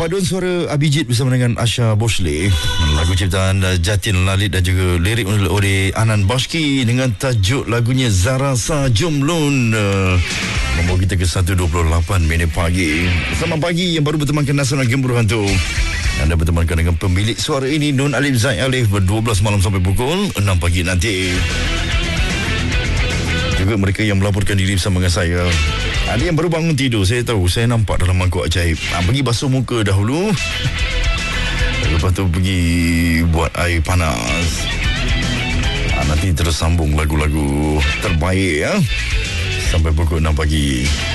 Paduan suara Abhijit bersama dengan Asha Bosle. Lagu ciptaan Jatin Lalit dan juga lirik oleh Anan Bashki dengan tajuk lagunya Zara Sa Jomlun. Membawa kita ke 1.28 minit pagi. Selamat pagi yang baru bertemankan Nasional Gembira Hantu. Anda bertemankan dengan pemilik suara ini Nun Alif Zaid Alif ber-12 malam sampai pukul 6 pagi nanti. Juga mereka yang melaporkan diri bersama dengan saya. Ada yang baru bangun tidur, saya tahu, saya nampak dalam mangkuk ajaib. Pergi basuh muka dahulu. Lepas tu pergi buat air panas. Nanti terus sambung lagu-lagu terbaik ya. Sampai pukul 6 pagi.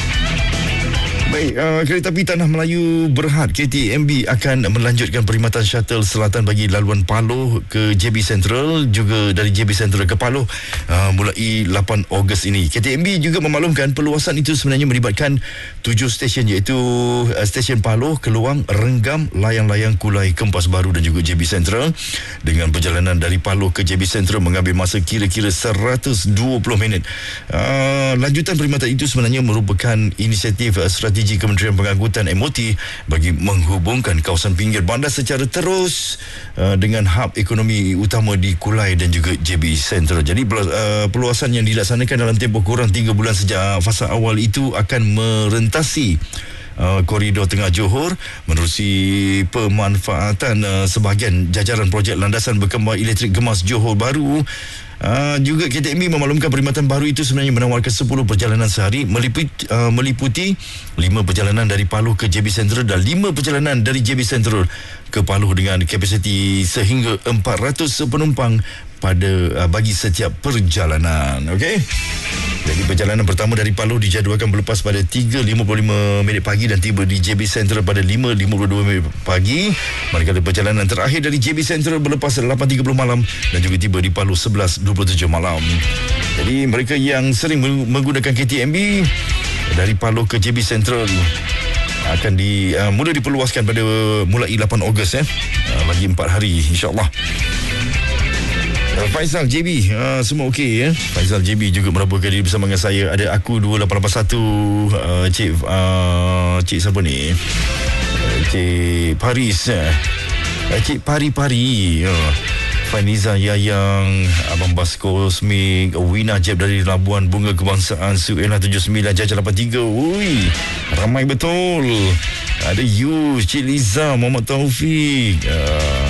Baik, kereta api Tanah Melayu Berhad KTMB akan melanjutkan perkhidmatan shuttle selatan bagi laluan Paloh ke JB Central, juga dari JB Central ke Paloh mulai 8 Ogos ini. KTMB juga memaklumkan perluasan itu sebenarnya melibatkan 7 stesen, iaitu stesen Paloh, Keluang, Renggam, Layang-Layang, Kulai, Kempas Baru dan juga JB Central. Dengan perjalanan dari Paloh ke JB Central mengambil masa kira-kira 120 minit. Lanjutan perkhidmatan itu sebenarnya merupakan inisiatif strategi Kementerian Pengangkutan MOT bagi menghubungkan kawasan pinggir bandar secara terus dengan hub ekonomi utama di Kulai dan juga JB Central. Jadi perluasan yang dilaksanakan dalam tempoh kurang 3 bulan sejak fasa awal itu akan merentasi koridor Tengah Johor, menerusi pemanfaatan sebahagian jajaran projek landasan berkembar elektrik Gemas Johor Baru. Juga KTMB memaklumkan perkhidmatan baru itu sebenarnya menawarkan 10 perjalanan sehari, meliputi 5 perjalanan dari Paloh ke JB Central dan 5 perjalanan dari JB Central ke Paloh dengan kapasiti sehingga 400 penumpang bagi setiap perjalanan. Okey. Jadi perjalanan pertama dari Paloh dijadualkan berlepas pada 3.55 minit pagi dan tiba di JB Central pada 5.52 minit pagi. Manakala perjalanan terakhir dari JB Central berlepas 8.30 malam dan juga tiba di Paloh 11.27 malam. Jadi mereka yang sering menggunakan KTMB dari Paloh ke JB Central akan mula diperluaskan pada mulai 8 Ogos lagi 4 hari insya-Allah. Faizal JB, semua okey ya. Faizal JB juga melaporkan diri bersama dengan saya. Ada aku 2881 Cik siapa ni? Cik Paris. Cik Pari-Pari. Faniza Yayang, Abang Bas Kosmik, Wina Jeb dari Labuan Bunga Kebangsaan, Suela 79, Jajah 83. Ui, ramai betul. Ada Yus, Cik Liza, Muhammad Taufik,